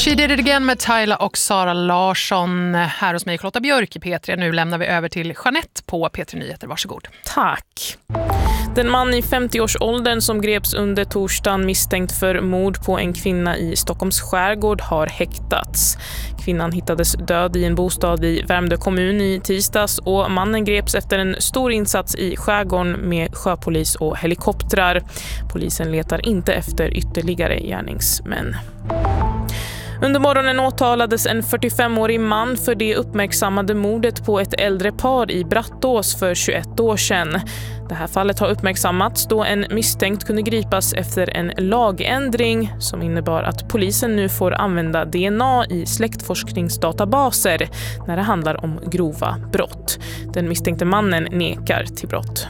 She Did It Again med Tyla och Sara Larsson här hos mig, Charlotta Björk i P3. Nu lämnar vi över till Jeanette på P3 Nyheter. Varsågod. Tack. Den man i 50-årsåldern som greps under torsdagen misstänkt för mord på en kvinna i Stockholms skärgård har häktats. Kvinnan hittades död i en bostad i Värmdö kommun i tisdags och mannen greps efter en stor insats i skärgården med sjöpolis och helikoptrar. Polisen letar inte efter ytterligare gärningsmän. Under morgonen åtalades en 45-årig man för det uppmärksammade mordet på ett äldre par i Brattås för 21 år sedan. Det här fallet har uppmärksammats då en misstänkt kunde gripas efter en lagändring som innebar att polisen nu får använda DNA i släktforskningsdatabaser när det handlar om grova brott. Den misstänkte mannen nekar till brott.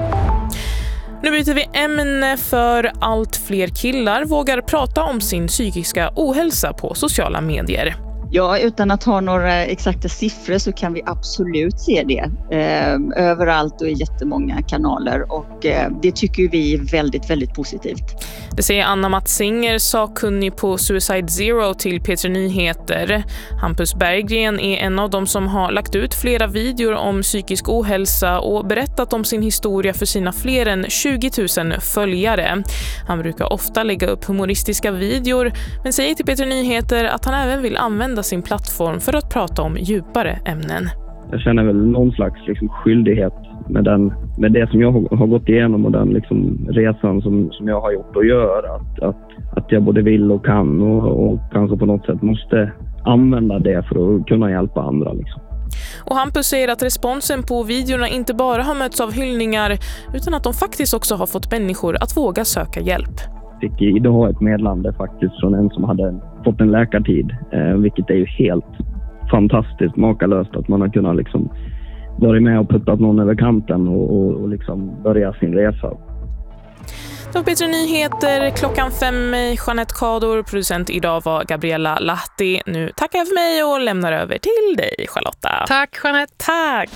Nu byter vi ämne för allt fler killar vågar prata om sin psykiska ohälsa på sociala medier. Ja, utan att ha några exakta siffror så kan vi absolut se det överallt och i jättemånga kanaler och det tycker vi är väldigt, väldigt positivt. Det säger Anna Matzinger, sakkunnig på Suicide Zero till P3 Nyheter. Hampus Berggren är en av dem som har lagt ut flera videor om psykisk ohälsa och berättat om sin historia för sina fler än 20 000 följare. Han brukar ofta lägga upp humoristiska videor men säger till P3 Nyheter att han även vill använda sin plattform för att prata om djupare ämnen. Jag känner väl någon slags skyldighet med det som jag har gått igenom och den resan som jag har gjort och gör. Att jag både vill och kan och kanske på något sätt måste använda det för att kunna hjälpa andra. Och Hampus säger att responsen på videorna inte bara har mötts av hyllningar utan att de faktiskt också har fått människor att våga söka hjälp. Jag fick idag ett meddelande faktiskt från en som hade fått en läkartid, vilket är ju helt fantastiskt makalöst att man har kunnat börja med och puttat någon över kanten och börja sin resa. Det var P3 Nyheter, 5:00 med Jeanette Kador, producent idag var Gabriella Lahti. Nu tackar jag för mig och lämnar över till dig, Charlotta. Tack, Jeanette. Tack.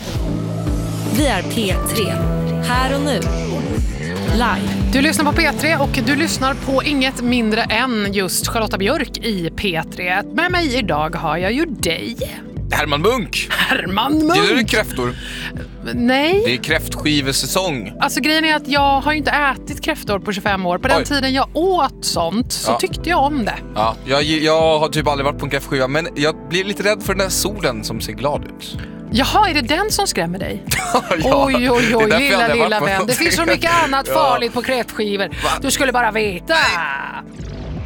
Vi är P3, här och nu. Live. Du lyssnar på P3 och du lyssnar på inget mindre än just Charlotta Björk i P3. Med mig idag har jag ju dig. Herman Munk. Herman Munk. Gillar du kräftor? Nej. Det är kräftskivesäsong. Alltså grejen är att jag har ju inte ätit kräftor på 25 år. På den tiden jag åt sånt så tyckte jag om det. Ja, jag har typ aldrig varit på en kräftskiva, men jag blir lite rädd för den där solen som ser glad ut. Jaha, är det den som skrämmer dig? Ja, oj, lilla vän. Det finns så mycket annat farligt på kräftskivor. Du skulle bara veta.